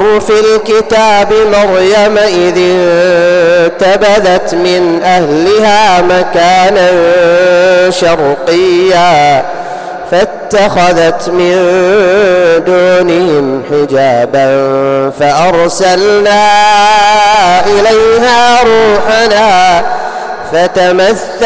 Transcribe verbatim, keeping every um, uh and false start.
واذكر في الكتاب مريم إذ انتبذت من أهلها مكانا شرقيا فاتخذت من دونهم حجابا فأرسلنا إليها روحنا فتمثل